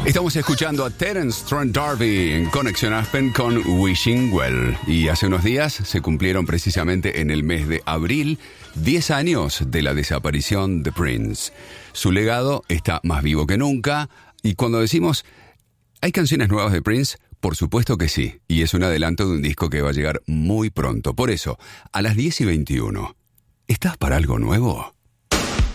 Estamos escuchando a Terence Trent D'Arby en Conexión Aspen con Wishing Well. Y hace unos días se cumplieron precisamente en el mes de abril 10 años de la desaparición de Prince. Su legado está más vivo que nunca. Y cuando decimos, ¿hay canciones nuevas de Prince? Por supuesto que sí. Y es un adelanto de un disco que va a llegar muy pronto. Por eso, a las 10:21, ¿estás para algo nuevo?